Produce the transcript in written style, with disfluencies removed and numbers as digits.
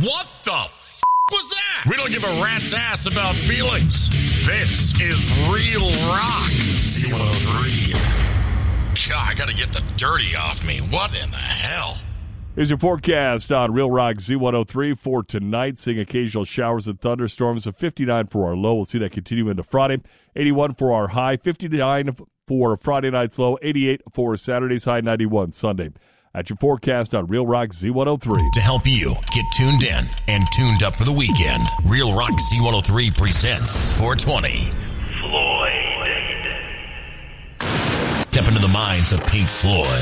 What the was that? We don't give a rat's ass about feelings. This is Real Rock Z103. God, I gotta get the dirty off me. What in the hell? Here's your forecast on Real Rock Z103 for tonight. Seeing occasional showers and thunderstorms. A 59 for our low. We'll see that continue into Friday. 81 for our high. 59 for Friday night's low. 88 for Saturday's high. 91 Sunday. At your forecast on Real Rock Z103. To help you get tuned in and tuned up for the weekend, Real Rock Z103 presents 420 Floyd. Step into the minds of Pink Floyd.